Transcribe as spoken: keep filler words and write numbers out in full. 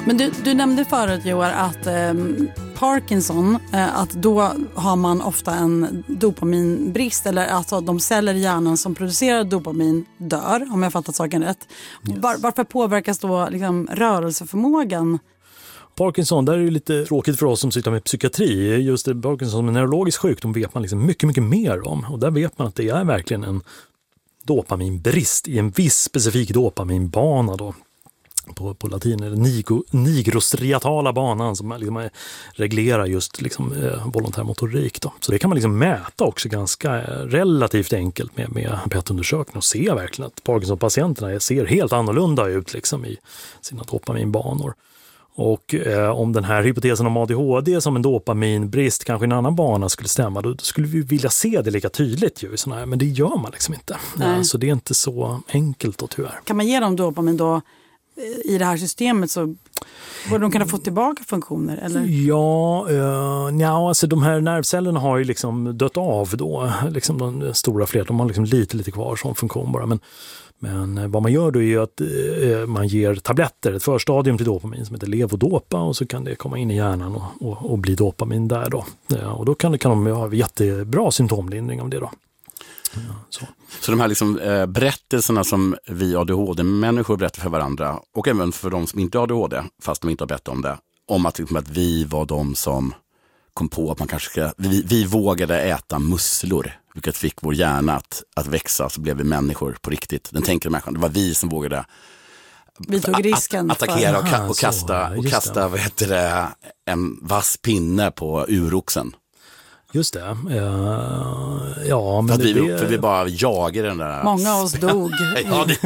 Men du, du nämnde förut, Joar, att eh, Parkinson, eh, att då har man ofta en dopaminbrist, eller alltså de celler i hjärnan som producerar dopamin dör, om jag fattat saken rätt. Yes. Var, varför påverkas då liksom rörelseförmågan? Parkinson, där är det lite tråkigt för oss som sysslar med psykiatri. Just det, Parkinson som en neurologisk sjukdom vet man liksom mycket, mycket mer om. Och där vet man att det är verkligen en dopaminbrist i en viss specifik dopaminbana då. På, på latin är det nigo, nigrostriatala banan som liksom reglerar just liksom, eh, volontär motorik då. Så det kan man liksom mäta också ganska eh, relativt enkelt med, med P E T-undersökning och se verkligen att Parkinson-patienterna ser helt annorlunda ut liksom, i sina dopaminbanor. Och eh, om den här hypotesen om A D H D som en dopaminbrist kanske i en annan bana skulle stämma, då skulle vi vilja se det lika tydligt ju, såna här, men det gör man liksom inte. Ja, så det är inte så enkelt då tyvärr. Kan man ge dem dopamin då i det här systemet, så borde de kunna få tillbaka funktioner? Eller? Ja, uh, ja, alltså de här nervcellerna har ju liksom dött av då. Liksom de stora fler, de har liksom lite, lite kvar som funktion bara. Men, men vad man gör då är ju att uh, man ger tabletter, ett förstadium till dopamin som heter levodopa, och så kan det komma in i hjärnan och, och, och bli dopamin där då. Ja, och då kan, det, kan de ha jättebra symptomlindring av det då. Ja, så. Så de här liksom, eh, berättelserna som vi A D H D-människor berättar för varandra, och även för de som inte har A D H D, fast de inte har berättat om det, om att, liksom, att vi var de som kom på att man kanske ska, vi, vi vågade äta musslor, vilket fick vår hjärna att, att växa, så blev vi människor på riktigt. Den tänker människan, det var vi som vågade vi tog risken att, attackera för... och, ka- och kasta, och kasta vad heter det, en vass pinne på uroxen. Just det. Uh, ja, men för, det, vi, det... för vi bara jagar den där... Många av oss dog. Ja, det...